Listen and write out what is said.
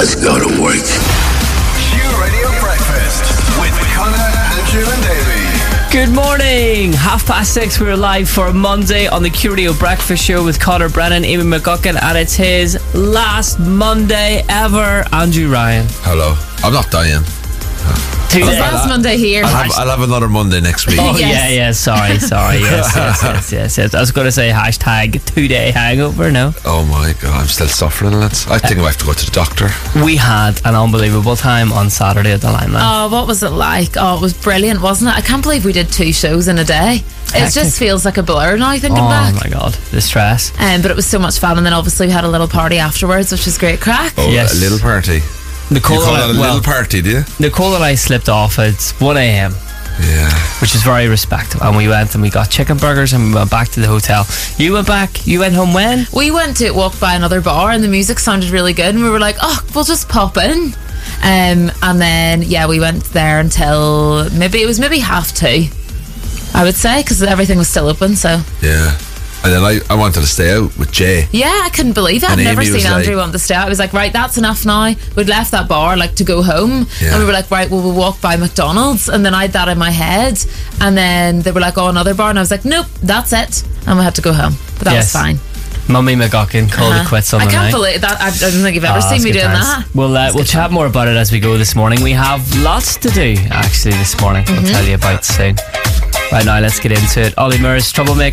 Let's go to work. Q Radio Breakfast with Conor, Andrew and Davey. Good morning. 6:30. We're live for Monday on the Q Radio Breakfast Show with Conor Brennan, Amy McGuckin, and it's his last Monday ever. Andrew Ryan. Hello. I'm not dying. Today. Last Monday here. I'll have another Monday next week. Oh, Yes. Sorry. Yes. I was going to say hashtag 2-day hangover. No. Oh my God, I'm still suffering, lads. I think I have to go to the doctor. We had an unbelievable time on Saturday at the Limelight. Oh, what was it like? Oh, it was brilliant, wasn't it? I can't believe we did 2 shows in a day. It just feels like a blur now thinking back. Oh my God, the stress. But it was so much fun, and then obviously we had a little party afterwards, which was great crack. Oh, Yes. a little party. Nicole You call that a and I, little party, do you? Nicole and I slipped off at 1 a.m. Yeah. which is very respectable, and we went and we got chicken burgers and we went back to the hotel. You went home when? We went to walk by another bar and the music sounded really good, and we were like, oh, we'll just pop in. And then we went there until maybe 2:30, I would say, because everything was still open. So Yeah. And then I wanted to stay out with Jay. yeah, I couldn't believe it. I'd And never Amy seen was Andrew like- want to stay out. I was like, right, that's enough now. We'd left that bar to go home, Yeah. and we were like, right, well, we'll walk by McDonald's. And then I had that in my head, and then they were like, oh, another bar, and I was like, nope, that's it, and we had to go home. But that was fine. Mummy McGuckin called it quits on the I night. can't believe that. I don't think you've ever Ah, seen me that's doing good that. times. We'll chat more about it as we go this morning. We have lots to do actually this morning. We'll tell you about soon. Right now, let's get into it. Ollie Murs, Troublemaker.